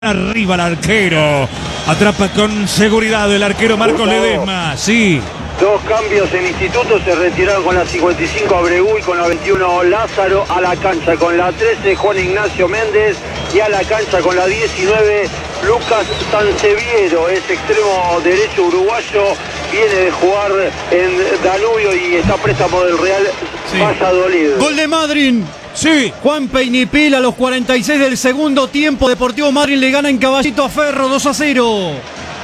Arriba el arquero. Atrapa con seguridad el arquero Marcos Ledesma. Sí. Dos cambios en Instituto. Se retiraron con la 55 Abreu y con la 21 Lázaro. A la cancha con la 13 Juan Ignacio Méndez. Y a la cancha con la 19 Lucas Sanseviero. Es extremo derecho uruguayo. Viene de jugar en Danubio y está préstamo del Real Valladolid. Gol de Madryn. Sí. Juan Peñipil a los 46 del segundo tiempo. Deportivo Madryn le gana en Caballito a Ferro 2-0.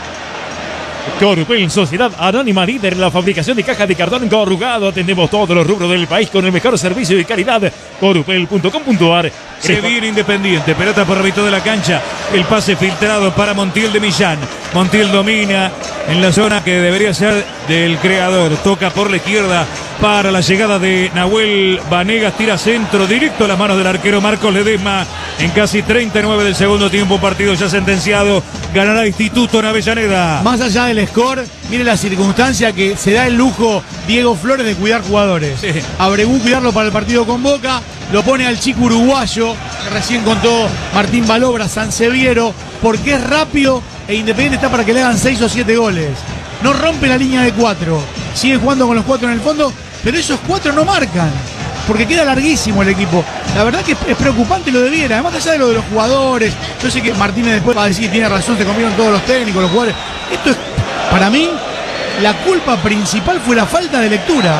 Corupel, Sociedad Anónima, líder en la fabricación de cajas de cartón corrugado. Atendemos todos los rubros del país con el mejor servicio y calidad. Corupel.com.ar. Se viene Independiente, pelota por la mitad de la cancha. El pase filtrado para Montiel de Millán. Montiel domina en la zona que debería ser del creador. Toca por la izquierda para la llegada de Nahuel Vanegas. Tira centro directo a las manos del arquero Marcos Ledesma. En casi 39 del segundo tiempo, partido ya sentenciado. Ganará Instituto en Avellaneda. Más allá del score, mire la circunstancia que se da el lujo Diego Flores de cuidar jugadores. Sí. Abreu cuidarlo para el partido con Boca, lo pone al chico uruguayo, que recién contó Martín Balobra, Sanseviero, porque es rápido e Independiente está para que le hagan 6 o 7 goles. No rompe la línea de 4, sigue jugando con los 4 en el fondo, pero esos 4 no marcan, porque queda larguísimo el equipo. La verdad que es preocupante lo de Viera, además allá de lo de los jugadores. Yo sé que Martínez después va a decir, tiene razón, se comieron todos los técnicos, los jugadores. Esto es, para mí, la culpa principal fue la falta de lectura.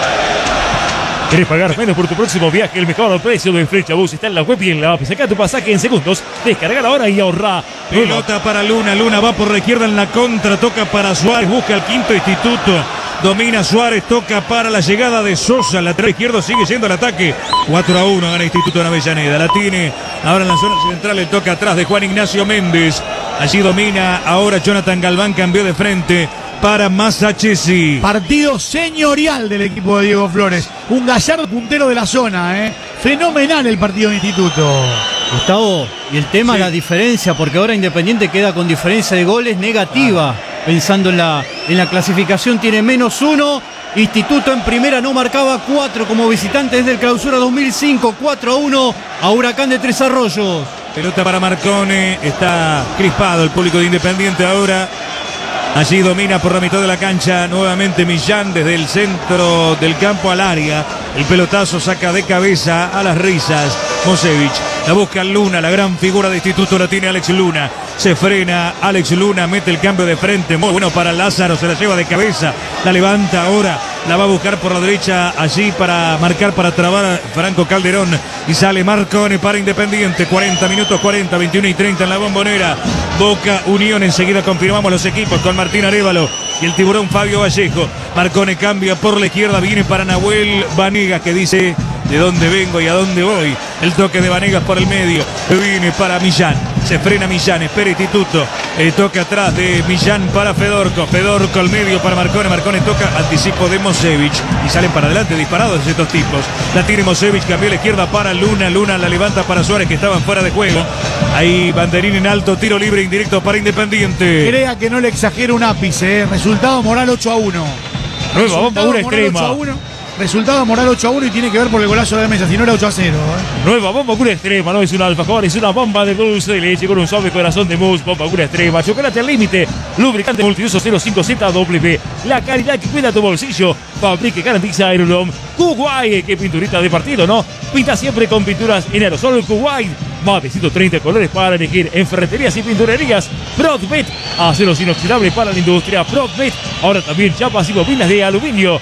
¿Querés pagar menos por tu próximo viaje? El mejor precio de Flechabús está en la web y en la app. Saca tu pasaje en segundos. Descargar ahora y ahorrá. Pelota para Luna. Luna va por la izquierda en la contra. Toca para Suárez. Busca el quinto Instituto. Domina Suárez. Toca para la llegada de Sosa. Lateral izquierdo sigue yendo al ataque. 4-1 gana Instituto en Avellaneda. La tiene ahora en la zona central. Le toca atrás de Juan Ignacio Méndez. Allí domina ahora Jonathan Galván. Cambió de frente para Masachesi. Partido señorial del equipo de Diego Flores. Un Gallardo puntero de la zona, Fenomenal el partido de Instituto. Gustavo, y el tema es la diferencia, porque ahora Independiente queda con diferencia de goles negativa. Pensando en la clasificación, tiene -1. Instituto en primera no marcaba 4 como visitante desde el clausura 2005. 4-1 a Huracán de Tres Arroyos. Pelota para Marcone. Está crispado el público de Independiente ahora. Allí domina por la mitad de la cancha nuevamente Millán desde el centro del campo al área. El pelotazo saca de cabeza a las risas Mosevich. La busca Luna, la gran figura de Instituto la tiene Alex Luna. Se frena Alex Luna, mete el cambio de frente. Muy bueno para Lázaro, se la lleva de cabeza. La levanta ahora, la va a buscar por la derecha allí para marcar, para trabar a Franco Calderón. Y sale Marcone para Independiente. 40 minutos 40, 21 y 30 en la Bombonera. Boca Unión, enseguida confirmamos los equipos con Martín Arévalo y el tiburón Fabio Vallejo. Marcone cambia por la izquierda, viene para Nahuel Vanegas, que dice de dónde vengo y a dónde voy. El toque de Vanegas por el medio, viene para Millán, se frena Millán, espera Instituto, toca atrás de Millán para Fedorco al medio para Marcone. Marcone toca, anticipo de Mosevich y salen para adelante disparados estos tipos. La tiene Mosevich, cambió a la izquierda para Luna, Luna la levanta para Suárez, que estaban fuera de juego. Ahí banderín en alto, tiro libre indirecto para Independiente. Crea que no le exagero un ápice, Resultado moral 8-1. Nueva bomba, una extrema. Resultado moral 8-1 y tiene que ver por el golazo de Mesa, si no era 8-0. Nueva bomba pura extrema, no es un alfajor, es una bomba de dulce de leche con un suave corazón de mousse. Bomba pura extrema, chocolate al límite, lubricante multiuso 05ZW. La calidad que cuida tu bolsillo, fabrica y garantiza Aerolom. Kuwait, qué pinturita de partido, ¿no? Pinta siempre con pinturas en aerosol Kuwait. Más de 130 colores para elegir en ferreterías y pinturerías. Prodmet, aceros inoxidables para la industria. Prodmet, ahora también chapas y bobinas de aluminio.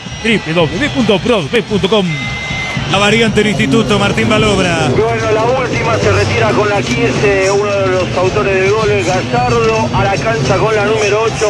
www.prodmet.com. La variante del Instituto, Martín Balobra. Bueno, la última se retira con la 15, uno de los autores del gol, el Gallardo. A la cancha con la número 8,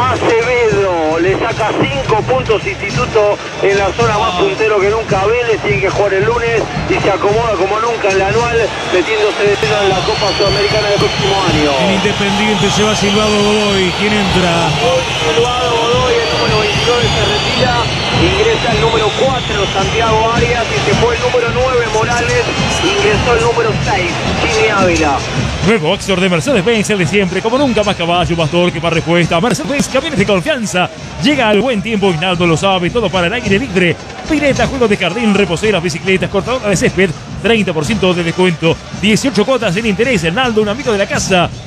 Acevedo. Le saca 5 puntos Instituto en la zona más puntero que nunca. Vélez tiene que jugar el lunes y se acomoda como nunca en la anual, metiéndose de lleno en la Copa Sudamericana del próximo año. En Independiente se va Silvado Godoy. ¿Quién entra? Silvado Godoy, el número 29 se retira. Ingresa el número 4, Santiago Arias, y se fue el número 9, Morales. Ingresó el número 6, Jimmy Ávila. Nuevo Oxford de Mercedes-Benz, el de siempre, como nunca, más caballo, más torque, más respuesta. Mercedes-Benz, camiones de confianza. Llega al buen tiempo, Hinaldo lo sabe, todo para el aire libre. Pileta, juegos de jardín, reposeras, bicicletas, cortadora de césped, 30% de descuento. 18 cuotas sin interés. Naldo, un amigo de la casa.